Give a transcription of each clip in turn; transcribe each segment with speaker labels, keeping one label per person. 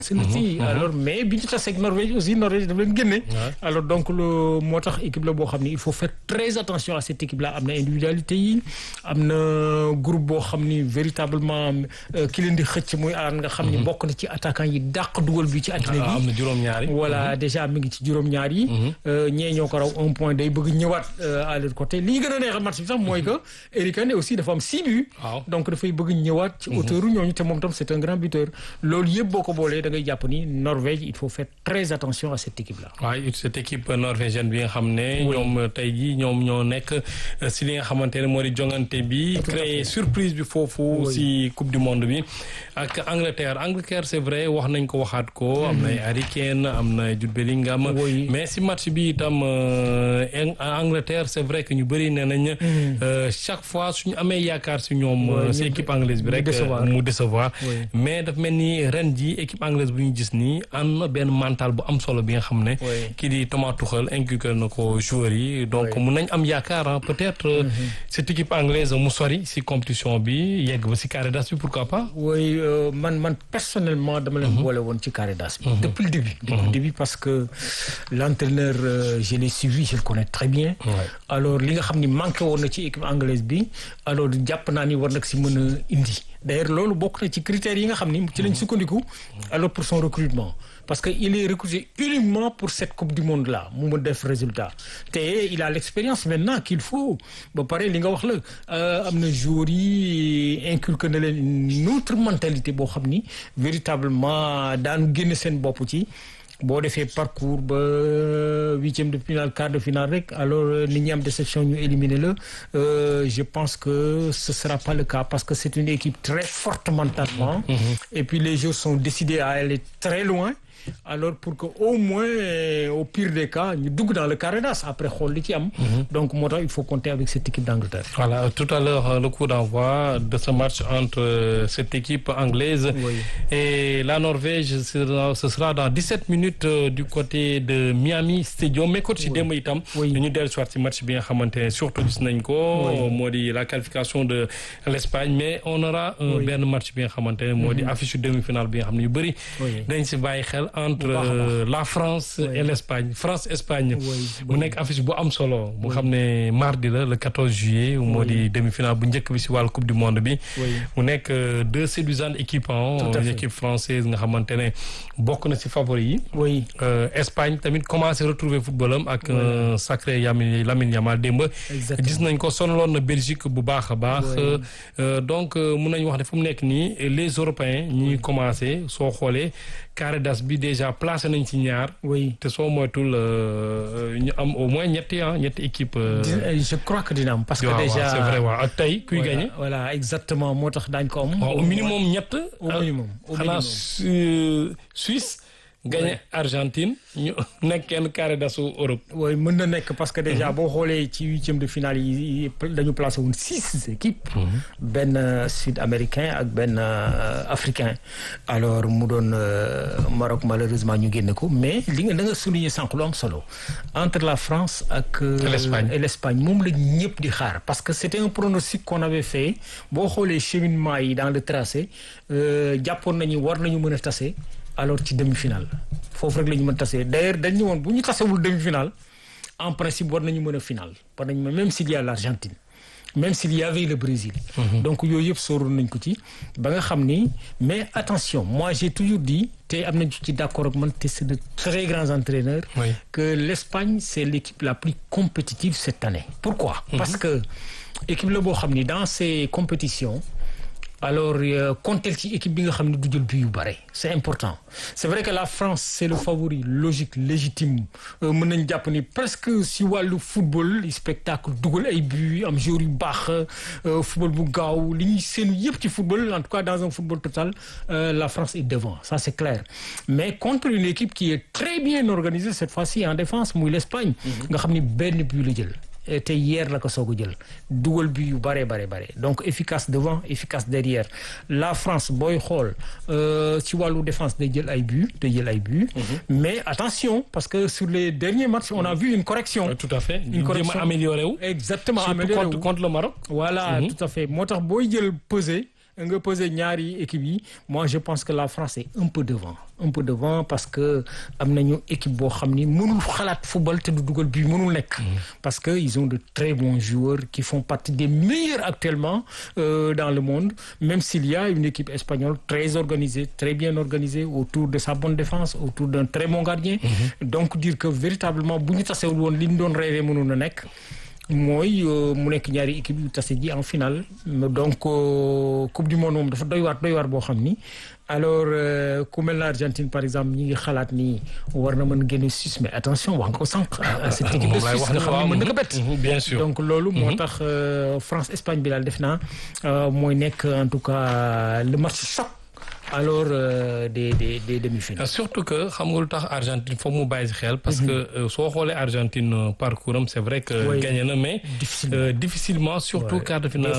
Speaker 1: alors mais bi ñu tasee ak Norvège aussi Norvège daf leen génne. alors donc moo tax équipe la boo xam ni il faut faire très attention à cette équipe là am na individualité yi am na groupe boo xam ni véritablement ki leen di xëcc muy nga xam ni bokk na ci attaquant yi dàq dugal bi ci àddina bi.
Speaker 2: am na juróom-ñaar yi.
Speaker 1: voilà déjà mi ngi ci juróom-ñaar yi. ñee ñoo ko raw un point day bëgg ñëwaat à l'autre côté li ñu gën a neexal match bi sax mooy que Harry Kane aussi dafa am 6 buts. donc dafay bëgg ñëwaat ci hauteur ñooñu te moom tam c'est un grand buteur loolu yëpp boo ko boolee ngay jàpp ni Norvège il faut faire très attention à cette équipe là.
Speaker 2: waaw cette équipe norvégienne bi nga xam ne. ñoom tey jii ñoom ñoo nekk si li nga xamante ne moo di jongante bi. créer surprise bi foofu. si coupe du monde bi. ak Angleterre c'est vrai wax nañ ko waxaat ko. am na ay Harry Kane am na Jude Bellingham. mais si match bi itam Angleterre c'est vrai que ñu bëri nee nañ. chaque fois suñu amee yaakaar si ñoom. si équipe anglaise bi rek mu décevoir. mais daf mel ni ren ji équipe anglaise bu ñu gis nii am na benn mental bu am solo bi nga xam ne kii di Thomas Tuchel inculqué na ko joueurs yi donc mun nañ am yaakaar peut-être cette équipe anglaise mu sori si compétition bi yegg ba si carré d'as bi pourquoi pas.
Speaker 1: oui man personnellement dama leen boole woon ci carré d'as bi depuis le début parce que l'entraîneur je l'ai suivi je le connais très bien alors li nga xam ni manqué woon na ci équipe anglaise bi alors jàpp naa ni war nag si mën a indi d'ailleurs loolu bokk na ci critères yi nga xam ni ci lañ sukkandiku alors pour son recrutement parce que il est recruté uniquement pour cette coupe du monde là mu def résultat te il a l'expérience maintenant qu'il faut ba pare li nga wax la am na joueurs yi inculqué na leen une autre mentalité boo xam ni véritablement daan génn seen bopp ci boo defee parcours ba huitième de finale quart de finale rek alors nit ñi am déception ñu éliminer la je pense que ce sera pas le cas parce que c'est une équipe très forte mentalement et puis les joueurs sont décidés à aller très loin alors pour que au moins au pire des cas ñu dugg dans le carré d'as après xool li ci am donc moo tax il faut compter avec cette équipe d'Angleterre.
Speaker 2: Voilà tout à l'heure le coup d'envoi de ce match entre cette équipe anglaise et la Norvège ce sera dans 17 minutes du côté de Miami Stadium mais coach si démb itam dañu dellu soit ci match bi nga xamante ne surtout gis nañ ko moo di la qualification de l'Espagne mais on aura benn match bi nga xamante ne moo di affiche demi-finale bi nga xam ne yu bëri dañ si bàyyi xel entre la France et l'Espagne France-Espagne mu nekk affiche bu am solo bu xam ne mardi la le 14 juillet moo di demi-finale bu njëkk bi si wàllu coupe du monde bi mu nekk deux séduisantes équipes une équipe française nga xamante ne bokk na si favori yi Espagne tamit commencé retrouver football am ak sacré Lamine Yamal démb gis nañ ko sonaloon na Belgique bu baax a baax donc mun nañ wax ne fu mu nekk nii les Européens ñuy commencé soo xoolee carré d'as bi déjà placé nañ ci ñaar. te soo moytul ñu am au moins ñetti équipe.
Speaker 1: je crois que dina am. parce que déjà
Speaker 2: c'est vrai waaw ak tey kuy gagné.
Speaker 1: voilà exactement moo tax daañu ko am.
Speaker 2: au minimum ñett.
Speaker 1: au minimum
Speaker 2: xanaa Suisse. gagné Argentine ñu nekk kenn carré d'as Europe.
Speaker 1: oui mën na nekk parce que déjà boo xoolee ci huitième de finale yi dañu placé woon 6 équipes. benn sud-américain ak benn africain. alors mu doon Maroc malheureusement ñu génne ko mais li nga da nga souligner sànq lu am solo entre la France ak. l'Espagne moom la ñëpp di xaar parce que c'était un pronostic qu'on avait fait boo xoolee cheminement yi dans le tracé jàppoon nañu war nañu mën a tase. alors ci demi-finale foofu rek la ñu mën tasee d'ailleurs dañ ñu woon bu ñu tasewul demi-finale en principe war nañu mën a finale war nañu mën même s'il y a l'Argentine même s'il y avait le Brésil donc yooyu yëpp sóoroon nañ ko ci ba nga xam ni mais attention moi j'ai toujours dit te am nañ ci d'accord ak man te c'est de très grands entraîneurs que l'Espagne c'est l'équipe la plus compétitive cette année pourquoi parce que équipe la boo xam ni dans ces compétitions alors compter ci équipe bi nga xam ne du jël but yu bare c'est important c'est vrai que la France c'est le favori logique légitime mën nañ jàpp ni presque si wàllu football spectacle dugal ay but am joueurs yu baax football bu gaaw li ñuy seen yëpp ci football en tout cas dans un football total la France est devant ça c'est clair mais contre une équipe qui est très bien organisée cette fois-ci en défense muy l'Espagne nga xam ni benn but la jël te hier la ko soog a jël dugal bi yu bare donc efficace devant efficace derrière la France booy xool ci wàllu défense day jël ay buts mais attention parce que sur les derniers matchs on a vu une correction.
Speaker 2: Tout à fait une correction améliorée wu.
Speaker 1: exactement
Speaker 2: améliorée wu contre le Maroc.
Speaker 1: voilà tout à fait moo tax booy jël peser nga peser ñaari équipe yi moi je pense que la France est un peu devant parce que am nañu équipe boo xam ni mënul xalaat football te du dugal bi mënul nekk parce que ils ont de très bons joueurs qui font partie des meilleurs actuellement dans le monde même s'il y a une équipe espagnole très organisée très bien organisée autour de sa bonne défense autour d'un très bon gardien donc dire que véritablement bu ñu tasewul woon li ñu doon rêvé mënul na nekk mooy mu nekk ñaari équipe yu tase ji en finale donc coupe du monde moom dafa doy waar boo xam ni alors ku mel na Argentine par exemple ñi ngi xalaat ni war na mën génne Suisse mais attention wax nga ko sànq cette équipe de Suisse nga xam ne mën na ko bett
Speaker 2: bien sûr
Speaker 1: donc loolu moo tax France Espagne bi daal def naa mooy nekk en tout cas le match choc alors des demi-finales.
Speaker 2: surtout que xam nga lu tax Argentine foog mu bàyyi si xel parce que soo xoolee Argentine parcours am c'est vrai que gagné na mais difficilement surtout quart de finale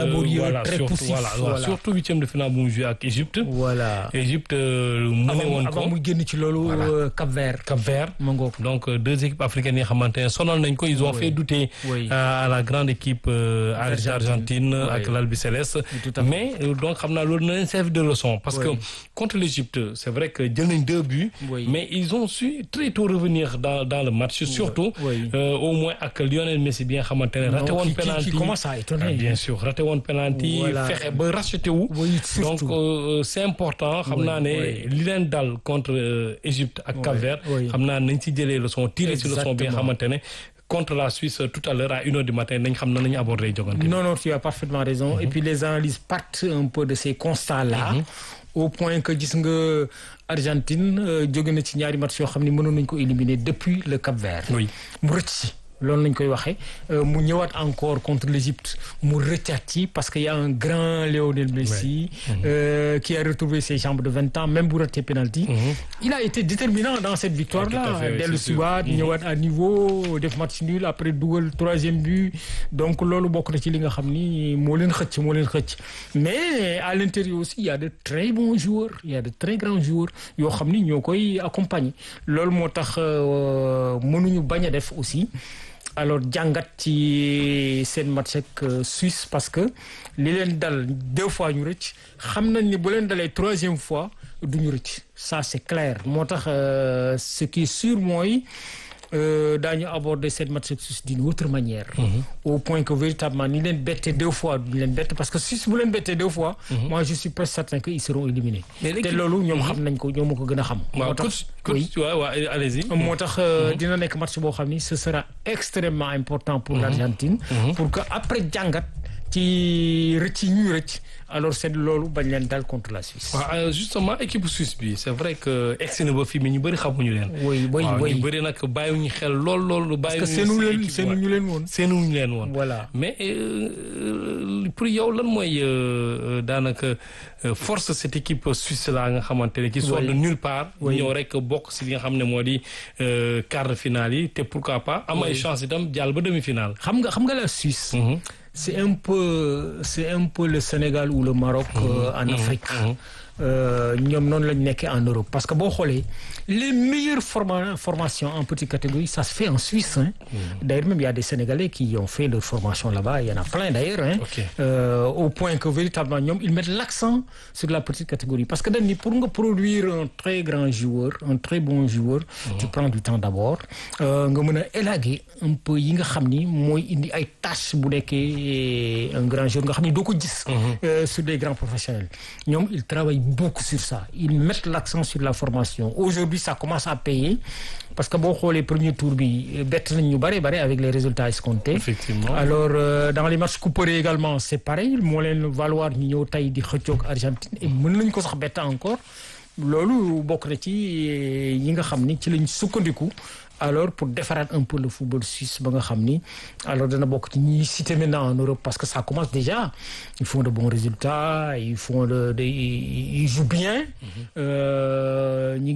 Speaker 2: surtout huitième de finale bu mu joué ak Égypte Égypte mëne woon ko
Speaker 1: avant muy génn ci loolu Cap-Vert
Speaker 2: donc deux équipes africaines yi xamante ne sonal nañ ko ils ont fait douter à la grande équipe Argentine ak l'Albi Céleste mais donc xam naa loolu na leen servir de leçon parce que contre l'Égypte c'est vrai que jël nañ 2 buts mais ils ont su très tôt revenir dans le match surtout au moins ak Lionel Messi bi nga xamante ne raté woon penalty
Speaker 1: qui commence à étonner
Speaker 2: bien sûr raté woon penalty fexe ba racheté wu donc c'est important xam naa ne li leen dal contre Égypte ak Cap-Vert xam naa nañ ci jëlee leçon tiré ci leçon bi nga xamante ne contre la Suisse tout à l'heure à 1h du matin nañ xam na nañu aborder jogante
Speaker 1: non tu as parfaitement raison et puis les analyses partent un peu de ces constats là au point que gis nga Argentine jóge na ci ñaari match yoo xam ne mënoon nañ ko éliminer depuis le Cap-Vert mu rëcc loolu lañ koy waxee mu ñëwaat encore contre l'Égypte mu rëccaat ci parce que y a un grand Lionel Messi qui a retrouvé ses jambes de 20 ans même bu raté penalty il a été déterminant dans cette victoire là dellu siwaat ñëwaat à niveau def match nul après dugal 3e but donc loolu bokk na ci li nga xam ni moo leen xëcc mais à l'intérieur aussi il y a de très bons joueurs il y a de très grands joueurs yoo xam ni ñoo koy accompagner loolu moo tax mënuñu bañ a def aussi alors jàngat ci seen match ak Suisse parce que li leen dal 2 fois ñu rëcc xam nañ ni bu leen dalee 3e fois du ñu rëcc ça c'est clair moo tax ce qui est sûr mooy daañu aborder cette match ak Suisse d'une autre manière au point que véritablement ni leen bette 2 fois du leen bette parce que Suisse bu leen bettee 2 fois moi je suis presque certain que ils seront éliminés te loolu ñoom xam nañ ko ñoom ma ko gën a xam moo tax
Speaker 2: allez-y
Speaker 1: moo tax dina nekk match boo xam ni ce sera extrêmement important pour l'Argentine pour que après jàngat ci rëcc ñuy rëcc alors c'est loolu bañ leen dal contre la Suisse.
Speaker 2: waaw justement équipe Suisse bi c'est vrai que egsi na ba fii mais ñu bëri xamuñu leen.
Speaker 1: oui
Speaker 2: ñu bëri nag bàyyiwuñu xel lool.
Speaker 1: parce que seenuñu leen woon.
Speaker 2: voilà mais pour yow lan mooy daanaka force cette équipe suisse là nga xamante ne qui sort de nulle part. ñëw rek bokk si li nga xam ne moo di quart de finale yi te pourquoi pas am ay chance itam jàll ba demi-finale.
Speaker 1: xam nga la Suisse. C'est un peu le Sénégal ou le Maroc en Afrique. ñoom noonu lañ nekkee en Europe parce que boo xoolee les meilleures formations en petite catégorie ça se fait en Suisse d'ailleurs même il y a des Sénégalais qui ont fait leur formation là-bas il y en a plein d'ailleurs au point que véritablement ñoom ils mettent l'accent sur la petite catégorie parce que dañ ni pour nga produire un très grand joueur un très bon joueur tu prends du temps d'abord nga mën a élaguer un peu yi nga xam ni mooy indi ay tâches bu nekkee un grand joueur nga xam ni doo ko gis sur des grands professionnels ñoom ils travaillent beaucoup sur ça ils mettent l'accent sur la formation aujourd'hui ça commence à payer parce que boo xoolee premier tour bi bett nañ ñu bare avec les résultats escomptés.
Speaker 2: Effectivement.
Speaker 1: Alors dans les matchs couperés également c'est pareil moo leen valoir ñu ñëw tey di xëccoog Argentine et mën nañ ko sax bett encore loolu bokk na ci yi nga xam ni ci lañ sukkandiku alors pour defaraat un peu le football suisse ba nga xam ni alors dana bokk ci ñuy citer maintenant en Europe parce que ça commence déjà ils font de bons résultats ils jouent bien ñi ngi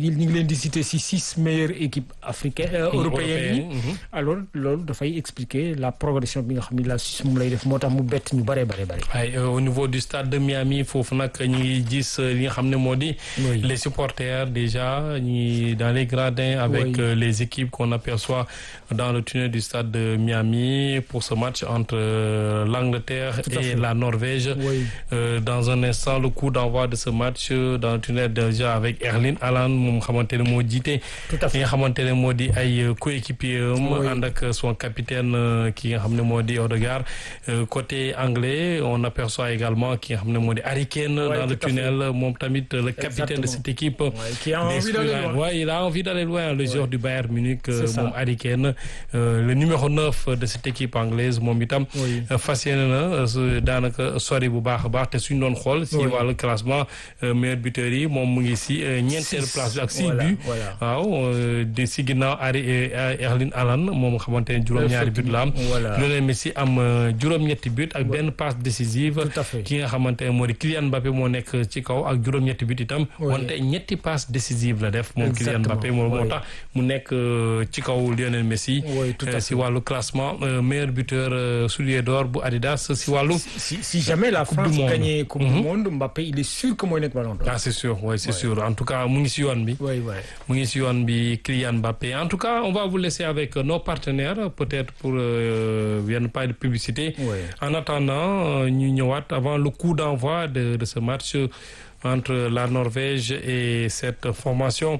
Speaker 1: ñu ngi leen di citer ci 6 meilleures équipes africaines européennes yi. alors loolu dafay expliquer la progression bi nga xam ne la Suisse moom lay def moo tax mu bett ñu bare.
Speaker 2: waaye au niveau du stade de Miami foofu nag ñu ngi gis li nga xam ne moo di. les supporters déjà ñi dans les gradins avec les équipes qu'on aperçoit dans le tunnel du stade de Miami pour ce match entre l'Angleterre et la Norvège. Dans un instant le coup d'envoi de ce match dans le tunnel déjà avec Erling Haaland moom xamante ne moo jiite. li nga xamante ne moo di ay coéquipier ànd ak son capitaine ki nga xam ne moo di Odegaard. Côté anglais on aperçoit également ki nga xam ne moo di Harry Kane dans le tunnel moom tamit le capitaine de cette équipe.
Speaker 1: qui a envie d'aller loin.
Speaker 2: Il a envie d'aller loin le joueur du Bayern Munich moom Harry Kane le numéro 9 de cette équipe anglaise moom itam fas yéene na daanaka sori bu baax a baax te suñ doon xool si wàllu classement meilleur buteur yi moom mu ngi si ñeenteelu place bi ak 6 buts waaw di si ginnaaw Erling Haaland moom xamante ne juróom-ñaari but la am Lionel Messi am juróom-ñetti but ak benn passe décisive ki nga xamante ne moo di Kylian Mbappé moo nekk ci kaw ak juróom-ñetti but itam wante ñetti passe décisive la def moom Kylian Mbappé moo tax mu nekk ci kaw Lionel Messi si wàllu classement meilleur buteur soulier d'or bu Adidas si wàllu
Speaker 1: si jamais la France gagne coupe du monde Mbappé il est sûr que mooy nekk ballon d'or.
Speaker 2: C'est sûr c'est sûr en tout cas mu ngi si yoon bi mu ngi si yoon bi Kylian Mbappé en tout cas on va vous laisser avec nos partenaires peut-être pour yenn pas de publicité en attendant ñu ñëwaat avant le coup d'envoi de ce match entre la Norvège et cette formation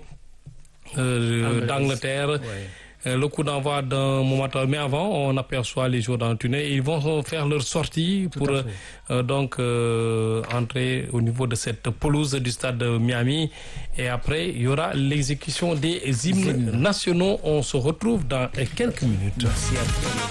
Speaker 2: d'Angleterre. Le coup d'envoi d'un moment, mais avant on aperçoit les joueurs dans le tunnel et ils vont faire leur sortie pour donc entrer au niveau de cette pelouse du stade de Miami et après il y aura l'exécution des hymnes nationaux. On se retrouve dans quelques minutes.